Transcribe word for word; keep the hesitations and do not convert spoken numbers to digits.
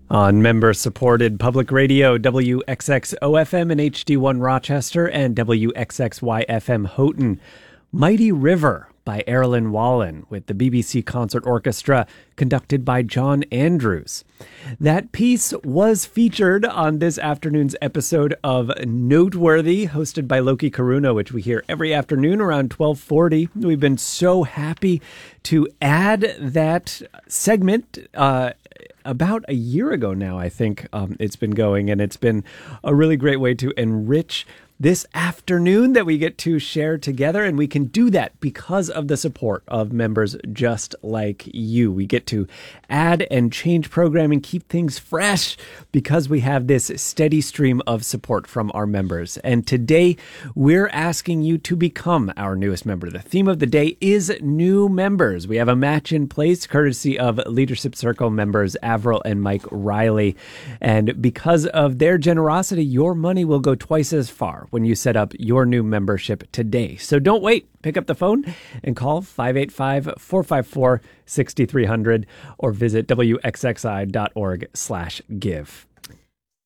On member-supported public radio, W X X O F M and H D one Rochester and W X X Y F M Houghton. Mighty River by Erilyn Wallen with the B B C Concert Orchestra, conducted by John Andrews. That piece was featured on this afternoon's episode of Noteworthy, hosted by Loki Karuna, which we hear every afternoon around twelve forty. We've been so happy to add that segment uh, about a year ago now, I think um, it's been going, and it's been a really great way to enrich this afternoon that we get to share together, and we can do that because of the support of members just like you. We get to add and change programming, keep things fresh because we have this steady stream of support from our members. And today we're asking you to become our newest member. The theme of the day is new members. We have a match in place courtesy of Leadership Circle members Avril and Mike Riley. And because of their generosity, your money will go twice as far when you set up your new membership today. So don't wait. Pick up the phone and call five eight five, four five four, six three zero zero or visit W X X I dot org slash give.